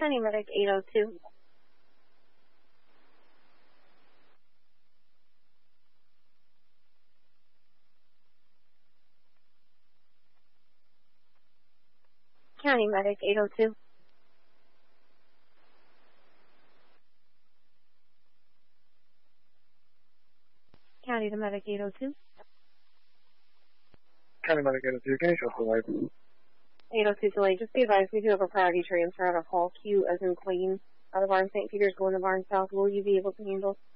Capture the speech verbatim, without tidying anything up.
County Medic eight oh two. County Medic eight oh two. County to Medic eight oh two. County Medic eight oh two, can you show the light? eight oh two delay. Just be advised, we do have a priority transfer out of Hall Q as in Queen out of Barn Saint Peter's going to Barn South. Will you be able to handle